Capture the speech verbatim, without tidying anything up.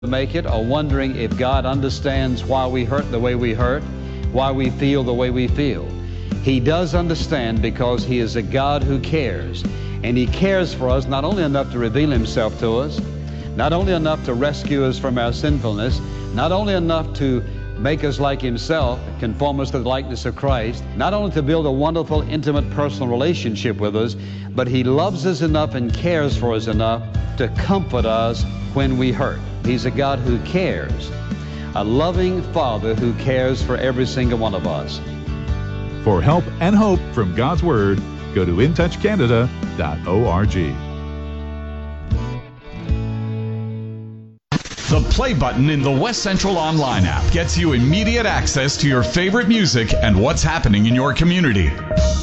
make it, or wondering if God understands why we hurt the way we hurt, why we feel the way we feel. He does understand, because He is a God who cares. And He cares for us not only enough to reveal Himself to us, not only enough to rescue us from our sinfulness, not only enough to make us like Himself, conform us to the likeness of Christ, not only to build a wonderful, intimate, personal relationship with us, but He loves us enough and cares for us enough to comfort us when we hurt. He's a God who cares, a loving Father who cares for every single one of us. For help and hope from God's Word, go to in touch canada dot org. The play button in the West Central Online app gets you immediate access to your favorite music and what's happening in your community.